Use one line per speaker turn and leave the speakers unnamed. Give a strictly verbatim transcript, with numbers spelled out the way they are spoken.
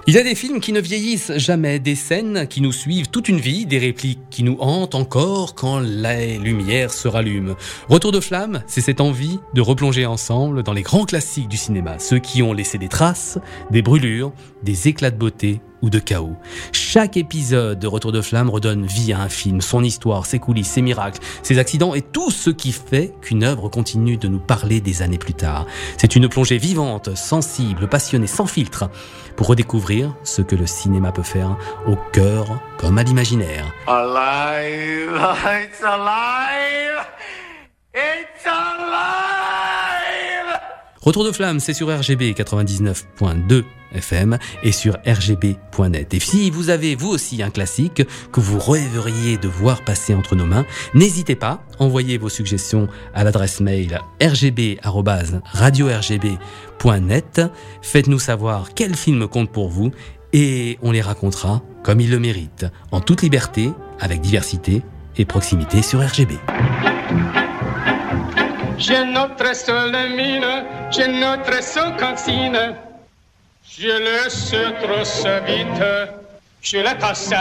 Il y a des films qui ne vieillissent jamais, des scènes qui nous suivent toute une vie, des répliques qui nous hantent encore quand les lumières se rallument. Retour de flamme, c'est cette envie de replonger ensemble dans les grands classiques du cinéma, ceux qui ont laissé des traces, des brûlures, des éclats de beauté ou de chaos. Chaque épisode de Retour de flamme redonne vie à un film, son histoire, ses coulisses, ses miracles, ses accidents et tout ce qui fait qu'une œuvre continue de nous parler des années plus tard. C'est une plongée vivante, sensible, passionnée, sans filtre, pour redécouvrir ce que le cinéma peut faire au cœur comme à l'imaginaire.
Alive! It's alive! It's alive!
Retour de flamme, c'est sur R G B quatre-vingt-dix-neuf point deux F M et sur R G B point net. Et si vous avez vous aussi un classique que vous rêveriez de voir passer entre nos mains, n'hésitez pas, envoyez vos suggestions à l'adresse mail r g b arobase radio r g b point net. Faites-nous savoir quel film compte pour vous et on les racontera comme ils le méritent, en toute liberté, avec diversité et proximité sur R G B.
J'ai notre seule mine, j'ai notre seule cantine. Je le sais trop vite, je la passe.